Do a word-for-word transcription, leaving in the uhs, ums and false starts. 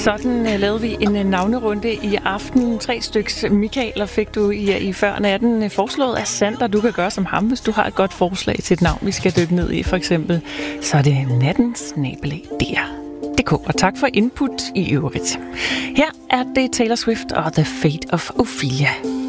Sådan uh, lavede vi en uh, navnerunde i aften. Tre styks Michaeler fik du i, i før natten. Uh, foreslået af Sander, du kan gøre som ham, hvis du har et godt forslag til et navn, vi skal dykke ned i, for eksempel. Så er det nattens snabelag D R punktum d k. Og tak for input i øvrigt. Her er det Taylor Swift og The Fate of Ophelia.